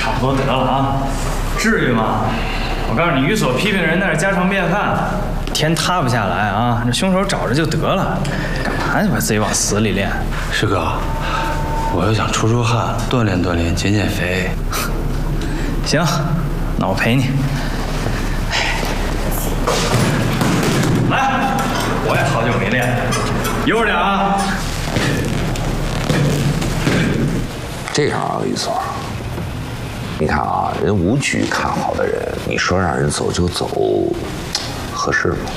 差不多得了啊，至于吗？我告诉你，于所批评人那是家常便饭，天塌不下来啊，这凶手找着就得了，干嘛你把自己往死里练？ 师哥，我又想出汗，锻炼锻炼，减减肥。 行，那我陪你。来，我也好久没练，悠着点啊。 这样啊，于所，你看啊，人武举看好的人，你说让人走就走，合适吗？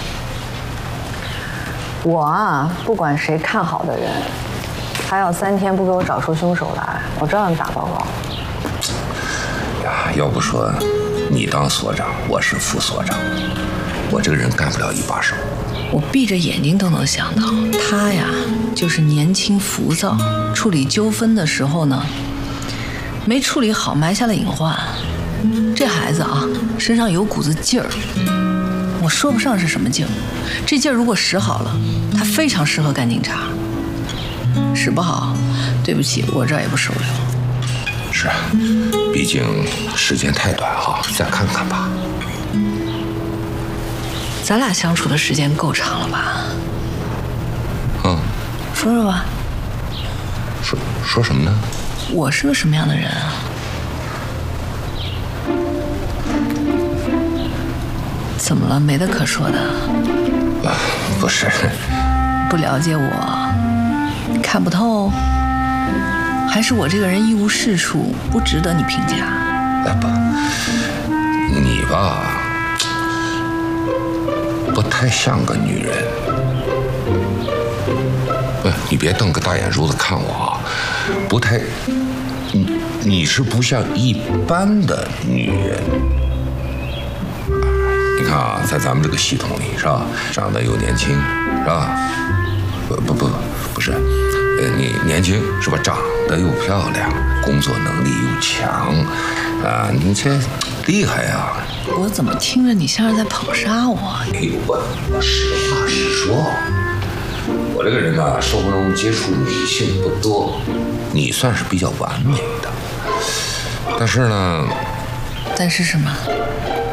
我啊，不管谁看好的人，他要3天不给我找出凶手来，我照样打报告。 呀，要不说你当所长，我是副所长，我这个人干不了一把手。 我闭着眼睛都能想到，他呀就是年轻浮躁，处理纠纷的时候呢，没处理好，埋下了隐患。这孩子啊，身上有股子劲儿，我说不上是什么劲儿。这劲儿如果使好了，他非常适合干警察；使不好，对不起，我这儿也不收留。 是，毕竟时间太短哈，再看看吧。 咱俩相处的时间够长了吧？说说吧。 说什么呢？ 我是个什么样的人啊？怎么了？没得可说的？ 不是， 不了解我，看不透，还是我这个人一无是处，不值得你评价？ 不，你吧，不太像个女人。你别瞪个大眼珠子看我啊，不太，你是不像一般的女人。你看啊，在咱们这个系统里是吧，长得又年轻是吧？不是，你年轻是吧？长得又漂亮，工作能力又强，啊，你这厉害呀！ 我怎么听着你像是在捧杀我？ 我实话实说。我这个人呢，生活中接触女性不多，你算是比较完美的。但是呢， 但是什么？